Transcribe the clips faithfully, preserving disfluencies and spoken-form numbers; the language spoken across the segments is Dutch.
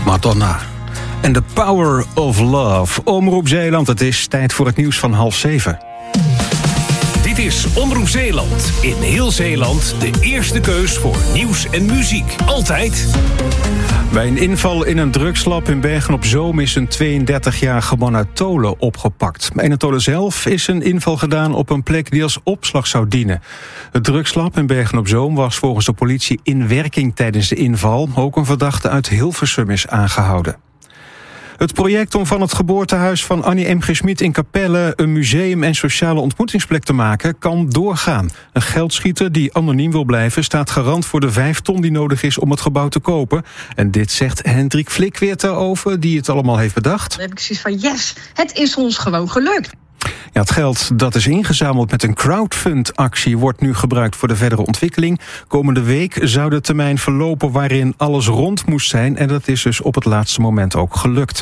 Madonna. En The Power of Love. Omroep Zeeland, het is tijd voor het nieuws van half zeven. Dit is Omroep Zeeland. In heel Zeeland de eerste keus voor nieuws en muziek. Altijd. Bij een inval in een drugslab in Bergen-op-Zoom is een tweeëndertigjarige man uit Tolen opgepakt. In Tolen zelf is een inval gedaan op een plek die als opslag zou dienen. Het drugslab in Bergen-op-Zoom was volgens de politie in werking tijdens de inval. Ook een verdachte uit Hilversum is aangehouden. Het project om van het geboortehuis van Annie M G. Schmid in Capelle een museum en sociale ontmoetingsplek te maken kan doorgaan. Een geldschieter die anoniem wil blijven staat garant voor de vijf ton die nodig is om het gebouw te kopen. En dit zegt Hendrik Flik weer daarover, die het allemaal heeft bedacht. Dan heb ik zoiets van, yes, het is ons gewoon gelukt. Ja, het geld dat is ingezameld met een crowdfund-actie wordt nu gebruikt voor de verdere ontwikkeling. Komende week zou de termijn verlopen waarin alles rond moest zijn en dat is dus op het laatste moment ook gelukt.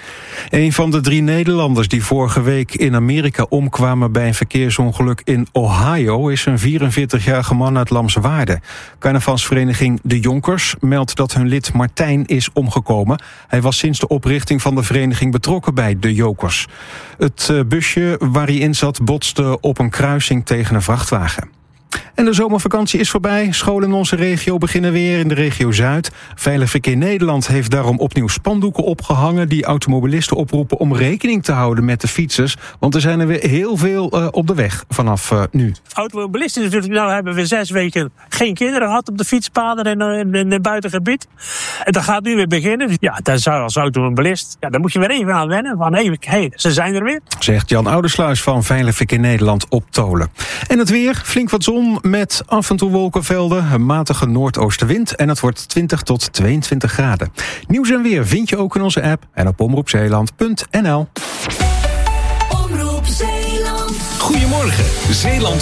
Een van de drie Nederlanders die vorige week in Amerika omkwamen bij een verkeersongeluk in Ohio is een vierenveertigjarige man uit Lamswaarde. Carnavalsvereniging De Jonkers meldt dat hun lid Martijn is omgekomen. Hij was sinds de oprichting van de vereniging betrokken bij De Jokers. Het busje waar hij in zat botste op een kruising tegen een vrachtwagen. En de zomervakantie is voorbij. Scholen in onze regio beginnen weer in de regio Zuid. Veilig Verkeer Nederland heeft daarom opnieuw spandoeken opgehangen die automobilisten oproepen om rekening te houden met de fietsers. Want er zijn er weer heel veel uh, op de weg vanaf uh, nu. Automobilisten natuurlijk, nou hebben we zes weken geen kinderen gehad op de fietspaden en in, in het buitengebied. En dat gaat nu weer beginnen. Ja, dan zou als automobilist, ja, dan moet je weer even aan wennen. Van hé, hey, ze zijn er weer. Zegt Jan Oudersluis van Veilig Verkeer Nederland op Tolen. En het weer, flink wat zon met af en toe wolkenvelden, een matige noordoostenwind en het wordt twintig tot tweeëntwintig graden. Nieuws en weer vind je ook in onze app en op omroep zeeland punt n l. Goedemorgen, Zeeland.